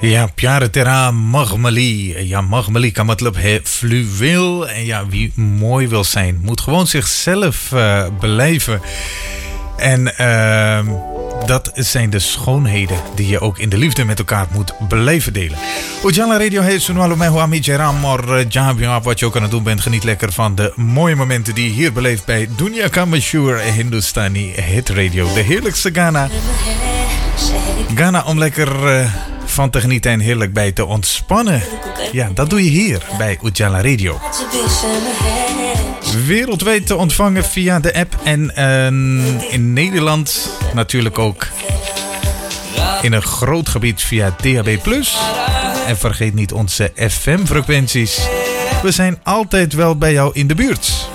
Ja, प्यार तेरा मखमली. Ja, machmali kan मतलब है fluweel. En ja, wie mooi wil zijn, moet gewoon zichzelf beleven. En dat zijn de schoonheden die je ook in de liefde met elkaar moet beleven delen. Ujala Radio है सुनने वालों मैं हूं अमित जयराम और जहां भी आप wat je ook aan het doen bent, geniet lekker van de mooie momenten die je hier beleeft bij Dunia Ka Mashhoor Hindustani Hit Radio. De heerlijkste Ghana. Ghana om lekker van te genieten en heerlijk bij te ontspannen. Ja, dat doe je hier bij Ujala Radio. Wereldwijd te ontvangen via de app en in Nederland natuurlijk ook in een groot gebied via DHB+. En vergeet niet onze FM-frequenties. We zijn altijd wel bij jou in de buurt.